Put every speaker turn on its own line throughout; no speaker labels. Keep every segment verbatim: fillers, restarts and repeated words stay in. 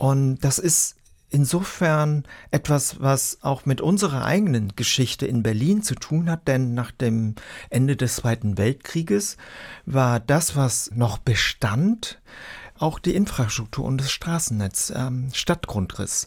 Und das ist insofern etwas, was auch mit unserer eigenen Geschichte in Berlin zu tun hat, denn nach dem Ende des Zweiten Weltkrieges war das, was noch bestand, auch die Infrastruktur und das Straßennetz, ähm, Stadtgrundriss.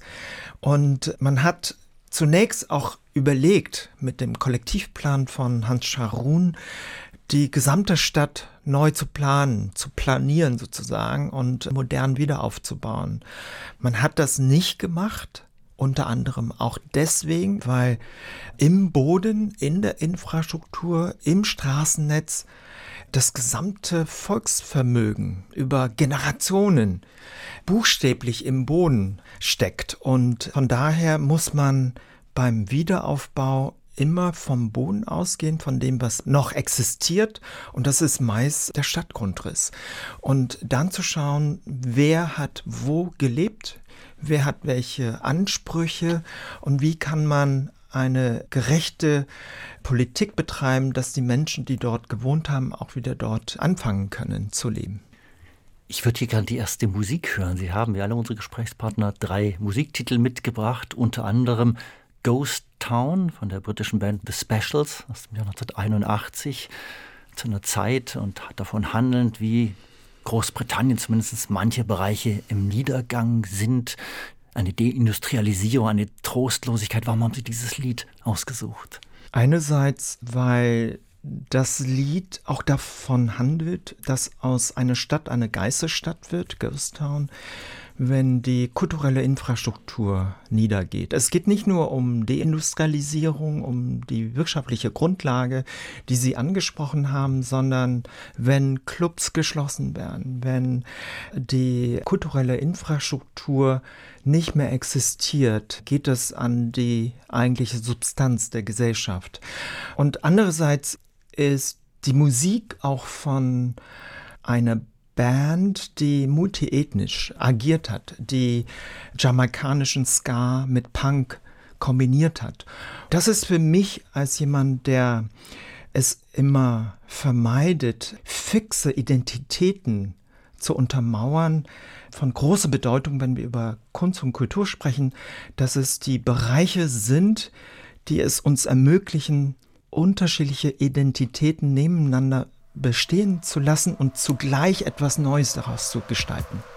Und man hat zunächst auch überlegt, mit dem Kollektivplan von Hans Scharoun, die gesamte Stadt neu zu planen, zu planieren sozusagen und modern wieder aufzubauen. Man hat das nicht gemacht, unter anderem auch deswegen, weil im Boden, in der Infrastruktur, im Straßennetz das gesamte Volksvermögen über Generationen buchstäblich im Boden steckt. Und von daher muss man beim Wiederaufbau immer vom Boden ausgehen, von dem, was noch existiert. Und das ist meist der Stadtgrundriss. Und dann zu schauen, wer hat wo gelebt, wer hat welche Ansprüche und wie kann man eine gerechte Politik betreiben, dass die Menschen, die dort gewohnt haben, auch wieder dort anfangen können zu leben.
Ich würde hier gerne die erste Musik hören. Sie haben, wie alle unsere Gesprächspartner, drei Musiktitel mitgebracht, unter anderem Ghost Town von der britischen Band The Specials aus dem Jahr neunzehnhunderteinundachtzig, zu einer Zeit und davon handelnd, wie Großbritannien zumindest manche Bereiche im Niedergang sind. Eine Deindustrialisierung, eine Trostlosigkeit. Warum haben Sie dieses Lied ausgesucht?
Einerseits, weil das Lied auch davon handelt, dass aus einer Stadt eine Geisterstadt wird, Ghost Town, wenn die kulturelle Infrastruktur niedergeht. Es geht nicht nur um Deindustrialisierung, um die wirtschaftliche Grundlage, die Sie angesprochen haben, sondern wenn Clubs geschlossen werden, wenn die kulturelle Infrastruktur nicht mehr existiert, geht es an die eigentliche Substanz der Gesellschaft. Und andererseits ist die Musik auch von einer Band, die multiethnisch agiert hat, die jamaikanischen Ska mit Punk kombiniert hat. Das ist für mich als jemand, der es immer vermeidet, fixe Identitäten zu untermauern, von großer Bedeutung, wenn wir über Kunst und Kultur sprechen, dass es die Bereiche sind, die es uns ermöglichen, unterschiedliche Identitäten nebeneinander bestehen zu lassen und zugleich etwas Neues daraus zu gestalten.